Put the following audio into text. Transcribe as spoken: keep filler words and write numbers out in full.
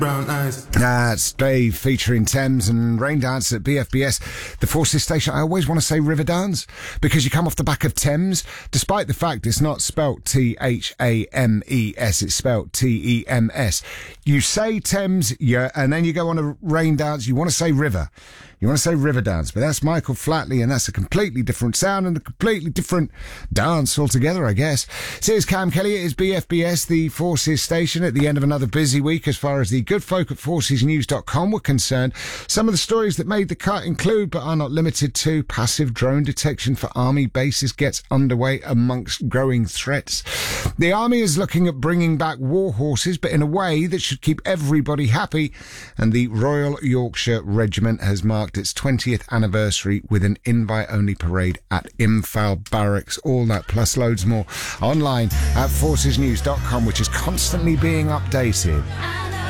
Brown eyes. That's Dave featuring Thames and Rain Dance at B F B S, the Forces station. I always want to say River Dance because you come off the back of Thames, despite the fact it's not spelt T H A M E S, it's spelt T E M S. You say Thames, yeah, and then you go on a Rain Dance, you want to say River. You want to say River Dance, but that's Michael Flatley, and that's a completely different sound and a completely different dance altogether, I guess. So here's Cam Kelly. It is B F B S, the Forces station, at the end of another busy week as far as the good folk at forces news dot com were concerned. Some of the stories that made the cut include, but are not limited to, passive drone detection for army bases gets underway amongst growing threats. The army is looking at bringing back war horses, but in a way that should keep everybody happy. And the Royal Yorkshire Regiment has marked its twentieth anniversary with an invite-only parade at Imphal Barracks. All that plus loads more online at forces news dot com, which is constantly being updated.